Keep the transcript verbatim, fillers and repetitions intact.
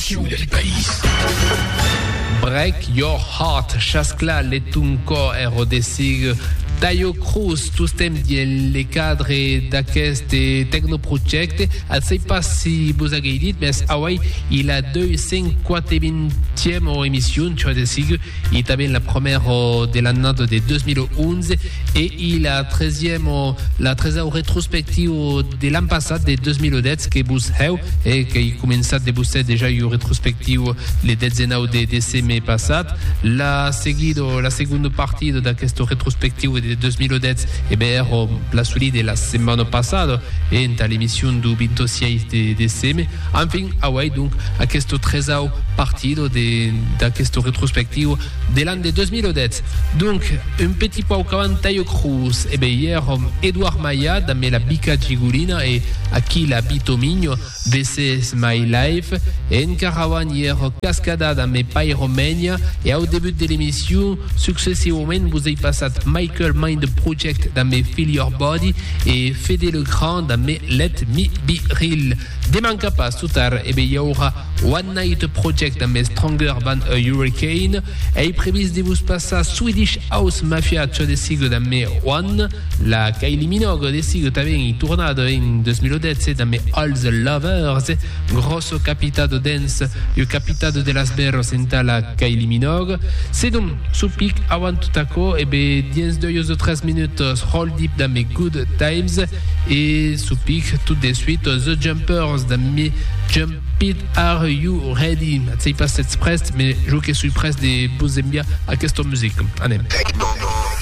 l'émission del país. Break Your Heart, Chascla, Letunco, Erodesig, Tayo Cruz, tous-tem les cadres d'aquest Techno Project. Je ne sais pas si vous avez dit, mais Hawaii, il a deux cinquante-vingtième émission, tu vois, de Sig. Il est bien la première de l'année de deux mille onze et il a treizième, la treizième rétrospective de l'an passé de deux mille dix que vous avez et qui commence à débuter déjà une rétrospective les dix ans de décembre passé. La seguido, la seconde partie de cette rétrospective de deux mille dix e bien la suite de la semaine passée et dans l'émission du vingt-six de décembre. Enfin, Hawaii donc à cette treizième partie de de cette rétrospective de l'an de deux mille dix. Donc un petit peu au avant Tayo Cruz et bien hier Edouard Maya dans la Bica Gigulina et à qui la Bitomigno This is My Life et en caravane hier Cascada dans mes Pyromania et au début de l'émission successivement vous avez passé Michael Mind Project dans mes Feel Your Body et Fédé Le Grand dans mes Let Me Be Real. Démanque pas tout tard et bien il y aura One Night Project dans mes Stronger Than a Hurricane et il prévise de vous passer Swedish House Mafia tu des sigles dans mes One la Kylie Minogue des sigles t'avais une tournade en deux mille dix dans mes All the Lovers grosso capita de dance le capita de las Berros en la Kylie Minogue c'est donc sous pic avant tout à coup et bien dix-deux ou treize minutes Roll Deep dans mes Good Times et sous pic tout de suite The Jumpers dans mes Jump It Are You Ready? C'est pas cette presse mais je que suis presse de vous aime bien à cette musique. Allez.